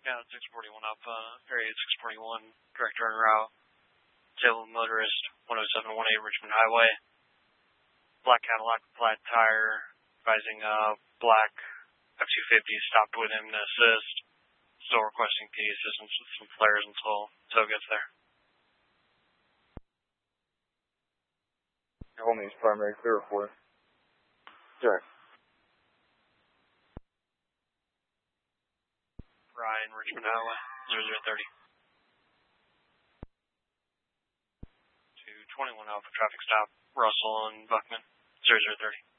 Yeah, 641 Alpha, area 641, direct turn route. Disabled motorist, 10718 Richmond Highway. Black Cadillac, flat tire, advising black F-250 stopped with him to assist. Still requesting PD assistance with some flares until tow gets there. Your homie is primary clear for it. Sure. Ryan, Richmond Highway, 0030. To 21 Alpha traffic stop, Russell and Buckman, 0030.